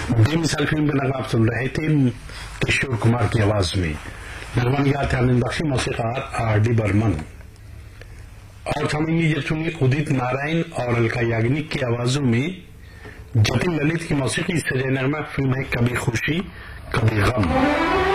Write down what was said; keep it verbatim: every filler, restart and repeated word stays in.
बेमिसाल फिल्म का नगमा आप सुन रहे थे किशोर कुमार की आवाज में। नगमा निगार थे आनंद बख्शी, मौसीकार आर डी बर्मन। और थमेंगे जब सुनिए उदित नारायण और अलका याग्निक की आवाजों में जतिन ललित की मौसीकी सजे नगमा। फिल्म है कभी खुशी कभी गम।